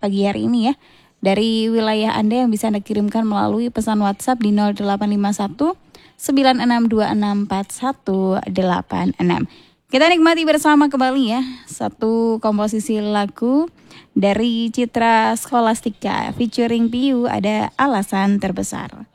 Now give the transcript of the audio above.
pagi hari ini ya. Dari wilayah Anda yang bisa Anda kirimkan melalui pesan WhatsApp di 0851 96264186. Kita nikmati bersama kembali ya satu komposisi lagu dari Citra Scholastika featuring Piu, ada Alasan Terbesar.